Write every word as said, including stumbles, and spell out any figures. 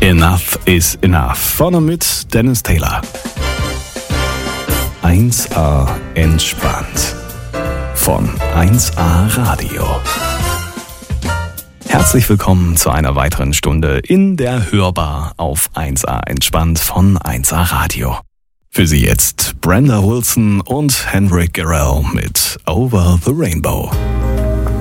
Enough is Enough. Vorne mit Dennis Taylor. eins A entspannt. Von eins A Radio. Herzlich willkommen zu einer weiteren Stunde in der Hörbar auf eins A entspannt von eins A Radio. Für Sie jetzt Brenda Wilson und Henrik Garrell mit Over the Rainbow.